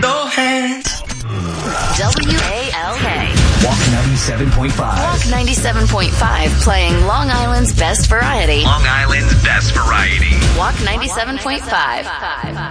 your hands. WALK. Walk 97.5. Walk 97.5, playing Long Island's best variety. Long Island's best variety. Walk 97.5.